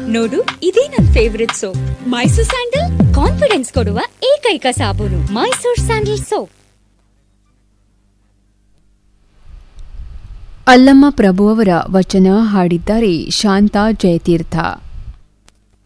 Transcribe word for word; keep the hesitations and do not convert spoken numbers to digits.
ನೋಡು, ಇದೇ ನನ್ favourite soap. Mysore sandal confidence ಕೊಡುವ ಏಕೈಕ ಸಾಬೂನು. Mysore sandal soap. ಅಲ್ಲಮ್ಮ ಪ್ರಭು ಅವರ ವಚನ ಹಾಡಿದ್ದಾರೆ ಶಾಂತಾ ಜಯತೀರ್ಥ.